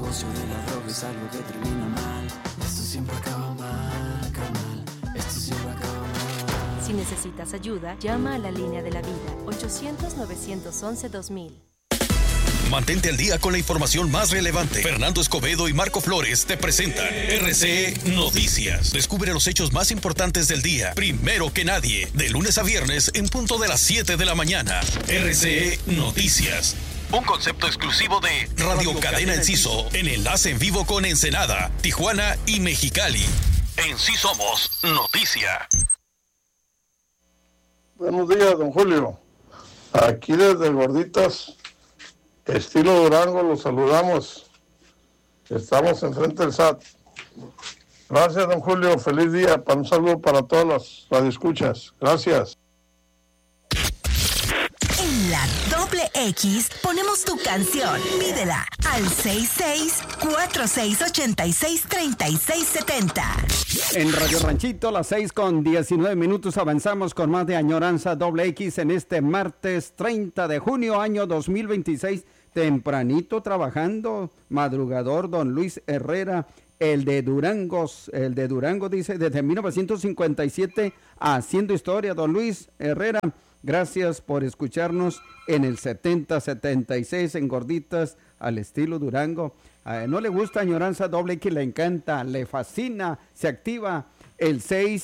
negocio de la droga es algo que termina mal. Esto siempre acaba mal, carnal. Esto siempre acaba mal. Si necesitas ayuda, llama a la línea de la vida, 800-911-2000. Mantente al día con la información más relevante. Fernando Escobedo y Marco Flores te presentan RCE Noticias. Descubre los hechos más importantes del día, primero que nadie, de lunes a viernes en punto de las 7 de la mañana. RCE Noticias. Un concepto exclusivo de Radio Cadena Enciso, en enlace en vivo con Ensenada, Tijuana y Mexicali. En Sí Somos Noticia. Buenos días, don Julio. Aquí desde Gorditas, estilo Durango, los saludamos. Estamos enfrente del SAT. Gracias, don Julio. Feliz día. Un saludo para todas las radioescuchas. Gracias. En la Doble X ponemos tu canción. Pídela al 66-4686-3670. En Radio Ranchito, las 6:19 avanzamos con más de Añoranza Doble X en este martes 30 de junio, año 2026. Tempranito trabajando, madrugador, don Luis Herrera, el de Durango dice, desde 1957 haciendo historia, don Luis Herrera. Gracias por escucharnos en el 7076 en Gorditas, al estilo Durango. No le gusta Añoranza Doble X, le encanta, le fascina, se activa el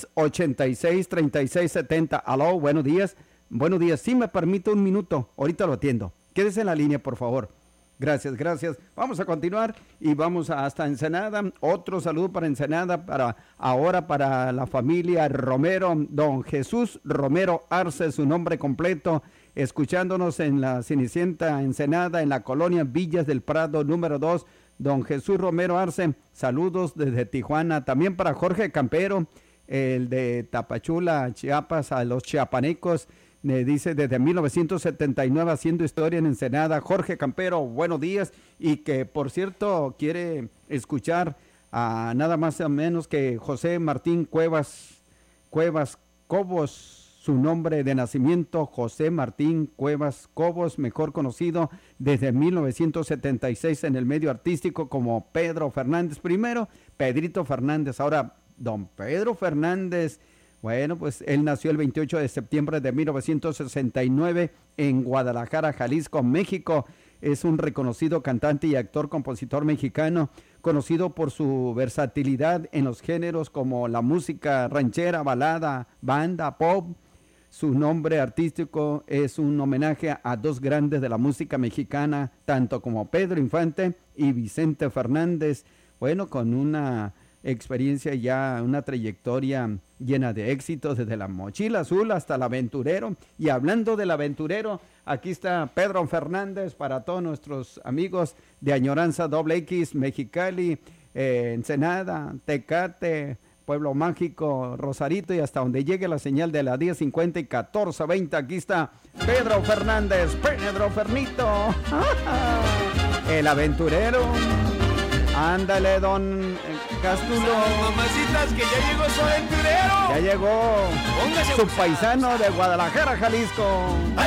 686-3670. Aló, buenos días. Buenos días, si me permite un minuto, ahorita lo atiendo. Quédese en la línea, por favor. Gracias, gracias. Vamos a continuar y vamos hasta Ensenada. Otro saludo para Ensenada, para la familia Romero, don Jesús Romero Arce, su nombre completo, escuchándonos en la Cenicienta Ensenada, en la colonia Villas del Prado, número 2. Don Jesús Romero Arce, saludos desde Tijuana. También para Jorge Campero, el de Tapachula, Chiapas, a los chiapanecos. Dice desde 1979 haciendo historia en Ensenada. Jorge Campero, buenos días. Y que por cierto quiere escuchar a nada más o menos que José Martín Cuevas Cobos, su nombre de nacimiento, José Martín Cuevas Cobos, mejor conocido desde 1976 en el medio artístico como Pedro Fernández. Primero, Pedrito Fernández, ahora don Pedro Fernández. Bueno, pues él nació el 28 de septiembre de 1969 en Guadalajara, Jalisco, México. Es un reconocido cantante y actor, compositor mexicano, conocido por su versatilidad en los géneros como la música ranchera, balada, banda, pop. Su nombre artístico es un homenaje a dos grandes de la música mexicana, tanto como Pedro Infante y Vicente Fernández. Bueno, con una experiencia ya, una trayectoria llena de éxitos, desde la Mochila Azul hasta el Aventurero. Y hablando del Aventurero, aquí está Pedro Fernández para todos nuestros amigos de Añoranza Doble X, Mexicali, Ensenada, Tecate, Pueblo Mágico, Rosarito y hasta donde llegue la señal de la 1050 y 1420. Aquí está Pedro Fernández, Pedro Fernito, el Aventurero. Ándale, don Castulo. Mamacitas, que ya llegó su aventurero. Ya llegó. Póngase su paisano de Guadalajara, Jalisco.